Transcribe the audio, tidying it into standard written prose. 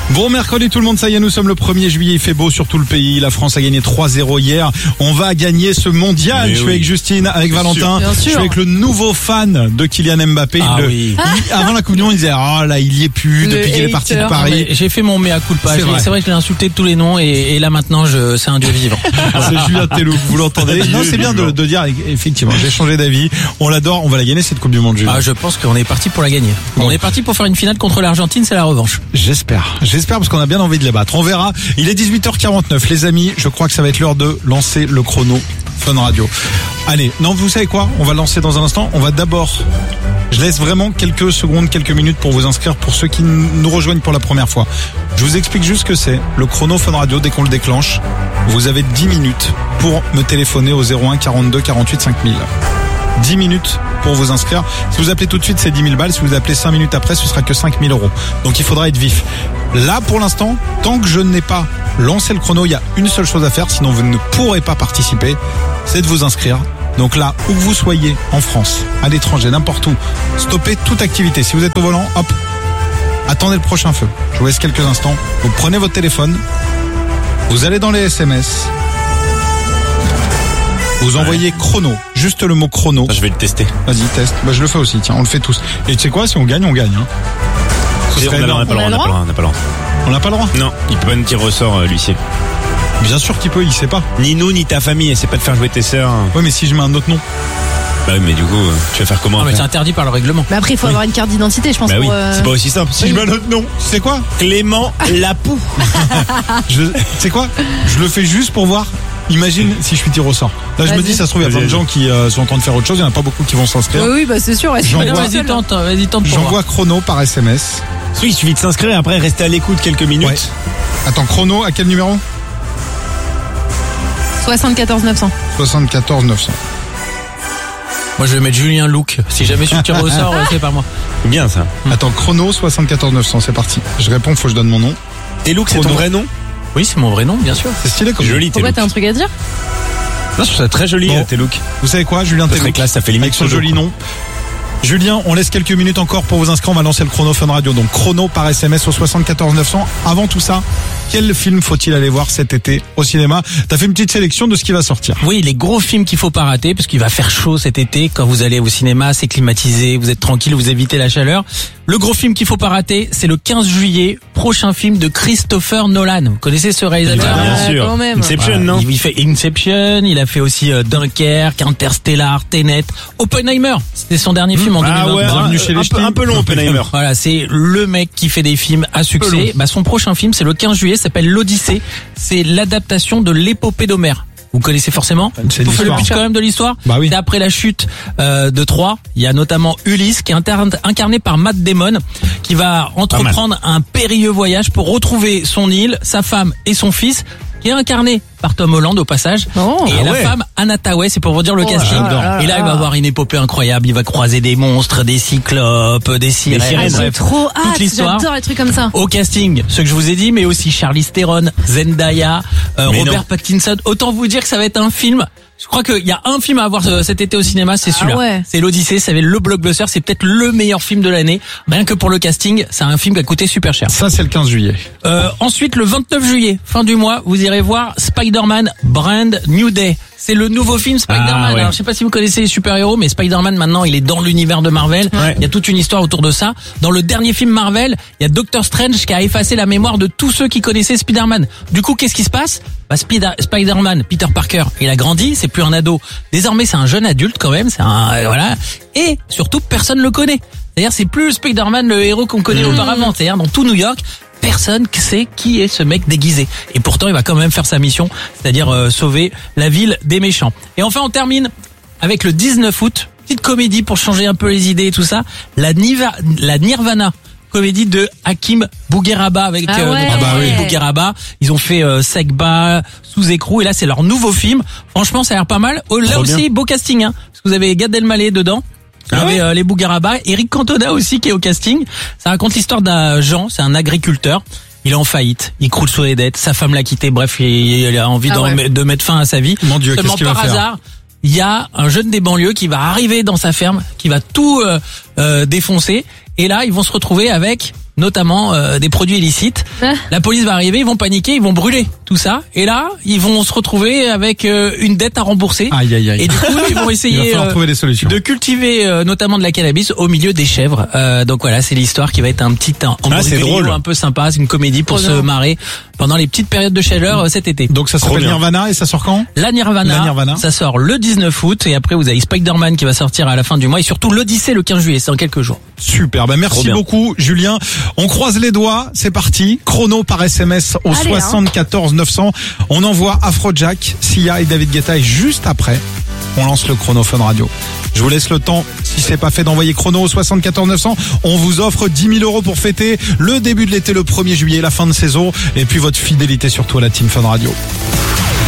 Bon mercredi tout le monde, ça y est, nous sommes le 1er juillet, il fait beau sur tout le pays, la France a gagné 3-0 hier, on va gagner ce mondial. Je suis avec Justine, avec Valentin, je suis avec le nouveau fan de Kylian Mbappé. Avant la Coupe du Monde, il disait là il y est plus depuis qu'il est parti de Paris. J'ai fait mon mea culpa, c'est vrai que je l'ai insulté de tous les noms et là maintenant c'est un dieu vivant. C'est Julien Telouk, vous l'entendez? Non, c'est bien de dire effectivement, j'ai changé d'avis, on l'adore, on va la gagner cette Coupe du Monde. Je pense qu'on est parti pour la gagner. On est parti pour faire une finale contre l'Argentine, c'est la revanche. J'espère parce qu'on a bien envie de les battre. On verra. Il est 18h49 les amis, je crois que ça va être l'heure de lancer le chrono Fun Radio. Allez, non, vous savez quoi? On va lancer dans un instant. On va d'abord, je laisse vraiment quelques secondes, quelques minutes pour vous inscrire pour ceux qui nous rejoignent pour la première fois. Je vous explique juste ce que c'est. Le chrono Fun Radio, dès qu'on le déclenche, vous avez 10 minutes pour me téléphoner au 01 42 48 5000. 10 minutes pour vous inscrire. Si vous appelez tout de suite, c'est 10 000 balles. Si vous appelez 5 minutes après, ce sera que 5 000 euros. Donc il faudra être vif. Là, pour l'instant, tant que je n'ai pas lancé le chrono, il y a une seule chose à faire, sinon vous ne pourrez pas participer, c'est de vous inscrire. Donc là, où que vous soyez, en France, à l'étranger, n'importe où, stoppez toute activité. Si vous êtes au volant, hop, attendez le prochain feu. Je vous laisse quelques instants. Vous prenez votre téléphone, vous allez dans les SMS, vous envoyez chrono, juste le mot chrono. Je vais le tester. Vas-y, teste. Je le fais aussi, tiens, on le fait tous. Et tu sais quoi, si on gagne, on gagne. Hein. On n'a pas le droit. On n'a pas le droit? Non, il peut pas nous tirer au sort, l'huissier. Bien sûr qu'il peut, il sait pas. Ni nous, ni ta famille, essaie pas de faire jouer tes sœurs. Ouais, mais si je mets un autre nom. Bah oui, mais du coup, tu vas faire comment? Mais c'est interdit par le règlement. Mais après, il faut avoir une carte d'identité, je pense. Bah oui, c'est pas aussi simple. Si je mets un autre nom, c'est quoi? Clément Lapoux. C'est quoi? Je le fais juste pour voir. Imagine si je suis tiré au sort. Là, je me dis, ça se trouve, il y a plein de gens qui sont en train de faire autre chose. Il n'y en a pas beaucoup qui vont s'inscrire. Oui, bah c'est sûr. Vas-y, tente. J'envoie chrono par SMS. Oui, il suffit de s'inscrire et après rester à l'écoute quelques minutes. Ouais. Attends, chrono, à quel numéro? 74 900. 74 900. Moi, je vais mettre Julien Louk. Si jamais je suis tiré au sort, c'est pas moi. Bien ça. Attends, chrono 74 900, c'est parti. Je réponds, faut que je donne mon nom. Et Louk, c'est ton vrai nom? Oui, c'est mon vrai nom, bien sûr. C'est stylé comme joli. Pourquoi t'as un truc à dire? Non, je trouve ça très joli, tes looks. Vous savez quoi, Julien Telouk, très classe, ça fait limite avec son joli nom. Julien, on laisse quelques minutes encore pour vous inscrire. On va lancer le chrono Fun Radio. Donc chrono par SMS au 74 900. Avant tout ça, quel film faut-il aller voir cet été au cinéma? T'as fait une petite sélection de ce qui va sortir. Oui, les gros films qu'il faut pas rater parce qu'il va faire chaud cet été. Quand vous allez au cinéma, c'est climatisé, vous êtes tranquille, vous évitez la chaleur. Le gros film qu'il faut pas rater, c'est le 15 juillet, prochain film de Christopher Nolan. Vous connaissez ce réalisateur? Bien sûr. Quand même. Inception, non? Il fait Inception, il a fait aussi Dunkerque, Interstellar, Tenet, Oppenheimer. C'était son dernier film en 2020. Ouais, Bienvenue chez les ch'tis. un peu long, Oppenheimer. Voilà, c'est le mec qui fait des films à succès. Son prochain film, c'est le 15 juillet, s'appelle l'Odyssée. C'est l'adaptation de l'épopée d'Homère. Vous connaissez forcément. C'est Vous faites le l'histoire. pitch quand même de l'histoire. Bah oui. C'est après la chute de Troie. Il y a notamment Ulysse qui est incarné par Matt Damon, qui va entreprendre un périlleux voyage pour retrouver son île, sa femme et son fils, qui est incarné par Tom Holland au passage. Et la femme Anna Thaoué, c'est pour vous dire le casting. Et là, il va avoir une épopée incroyable. Il va croiser des monstres, des cyclopes, des sirènes. J'ai trop hâte. toute l'histoire. J'adore les trucs comme ça. Au casting, ce que je vous ai dit, mais aussi Charlize Theron, Zendaya, Robert Pattinson. Autant vous dire que ça va être un film. Je crois qu'il y a un film à voir cet été au cinéma, c'est celui-là. Ouais. C'est l'Odyssée, ça va être le blockbuster, c'est peut-être le meilleur film de l'année. Rien que pour le casting, c'est un film qui a coûté super cher. Ça, c'est le 15 juillet. Ensuite, le 29 juillet, fin du mois, vous irez voir Spider-Man Brand New Day. C'est le nouveau film Spider-Man. ouais. Alors, je sais pas si vous connaissez les super-héros, mais Spider-Man, maintenant, il est dans l'univers de Marvel. Ouais. Il y a toute une histoire autour de ça. Dans le dernier film Marvel, il y a Doctor Strange qui a effacé la mémoire de tous ceux qui connaissaient Spider-Man. Du coup, qu'est-ce qui se passe? Spider-Man, Peter Parker, il a grandi, c'est plus un ado. Désormais, c'est un jeune adulte quand même, c'est un, voilà. Et surtout, personne le connaît. C'est-à-dire, c'est plus Spider-Man, le héros qu'on connaît auparavant. C'est-à-dire, dans tout New York, personne sait qui est ce mec déguisé. Et pourtant, il va quand même faire sa mission, c'est-à-dire sauver la ville des méchants. Et enfin, on termine avec le 19 août, petite comédie pour changer un peu les idées et tout ça, la Nirvana. Comédie de Hakim Bougueraba avec Bougueraba. Ils ont fait Segba, Sous écrou et là c'est leur nouveau film. Franchement, ça a l'air pas mal. Là Trop aussi bien. beau casting hein. Parce que vous avez Gad Elmaleh dedans. Vous avez les Bougueraba, Eric Cantona aussi qui est au casting. Ça raconte l'histoire d'un Jean, c'est un agriculteur. Il est en faillite, il croule sous les dettes, sa femme l'a quitté, bref, il a envie de mettre fin à sa vie. Mon Dieu, Seulement qu'est-ce qu'il va par faire? hasard, il y a un jeune des banlieues qui va arriver dans sa ferme, qui va tout défoncer. Et là, ils vont se retrouver avec notamment des produits illicites. La police va arriver, ils vont paniquer, ils vont brûler tout ça. Et là, ils vont se retrouver avec une dette à rembourser. Aïe, aïe, aïe. Et du coup, ils vont Il va essayer falloir trouver des solutions. de cultiver notamment de la cannabis au milieu des chèvres. Donc voilà, c'est l'histoire qui va être un petit c'est drôle. un peu sympa. C'est une comédie pour se marrer pendant les petites périodes de chaleur cet été. Donc ça s'appelle bien. Nirvana et ça sort quand? La Nirvana, ça sort le 19 août et après vous avez Spider-Man qui va sortir à la fin du mois et surtout l'Odyssée le 15 juillet, c'est dans quelques jours. Super, Trop merci bien. beaucoup Julien. On croise les doigts, c'est parti. Chrono par SMS au Allez, 74 900. On envoie Afrojack, Sia et David Guetta et juste après, on lance le chrono Fun Radio. Je vous laisse le temps, si c'est pas fait, d'envoyer chrono au 74 900. On vous offre 10 000 € pour fêter le début de l'été, le 1er juillet, la fin de saison et puis votre fidélité surtout à la Team Fun Radio.